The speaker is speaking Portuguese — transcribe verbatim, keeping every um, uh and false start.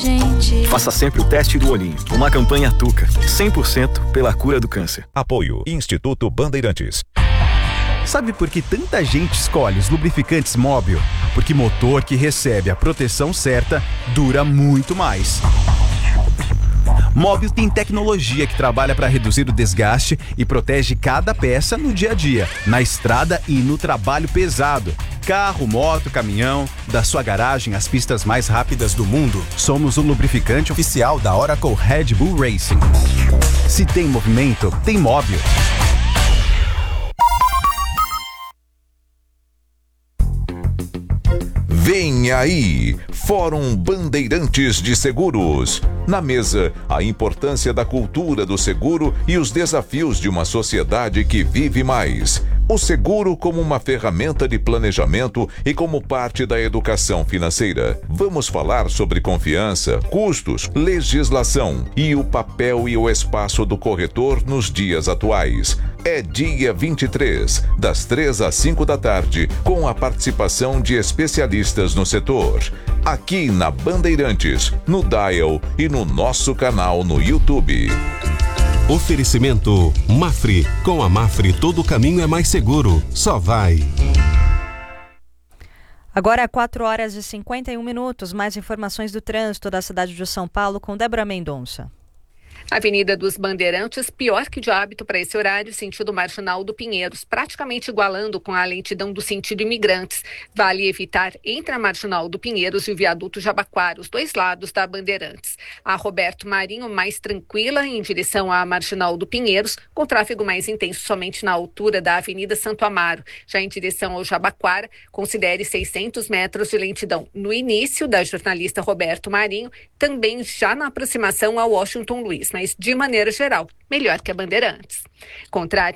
gente. Faça sempre o teste do olhinho. Uma campanha Tuca, cem por cento pela cura do câncer. Apoio Instituto Bandeirantes. Sabe por que tanta gente escolhe os lubrificantes Móbil? Porque motor que recebe a proteção certa dura muito mais. Móbil tem tecnologia que trabalha para reduzir o desgaste e protege cada peça no dia a dia, na estrada e no trabalho pesado. Carro, moto, caminhão, da sua garagem às pistas mais rápidas do mundo, somos o lubrificante oficial da Oracle Red Bull Racing. Se tem movimento, tem Móbil. Vem aí, Fórum Bandeirantes de Seguros. Na mesa, a importância da cultura do seguro e os desafios de uma sociedade que vive mais. O seguro como uma ferramenta de planejamento e como parte da educação financeira. Vamos falar sobre confiança, custos, legislação e o papel e o espaço do corretor nos dias atuais. É dia vinte e três, das três às cinco da tarde, com a participação de especialistas no setor. Aqui na Bandeirantes, no Dial e no nosso canal no YouTube. Oferecimento Mafre. Com a Mafre, todo caminho é mais seguro. Só vai. Agora é quatro horas e cinquenta e um minutos. Mais informações do trânsito da cidade de São Paulo com Débora Mendonça. Avenida dos Bandeirantes, pior que de hábito para esse horário, sentido Marginal do Pinheiros, praticamente igualando com a lentidão do sentido Imigrantes. Vale evitar entre a Marginal do Pinheiros e o viaduto Jabaquara, os dois lados da Bandeirantes. A Roberto Marinho, mais tranquila em direção à Marginal do Pinheiros, com tráfego mais intenso somente na altura da Avenida Santo Amaro. Já em direção ao Jabaquara, considere seiscentos metros de lentidão no início da jornalista Roberto Marinho, também já na aproximação ao Washington Luiz, mas de maneira geral, melhor que a Bandeirantes. Contrate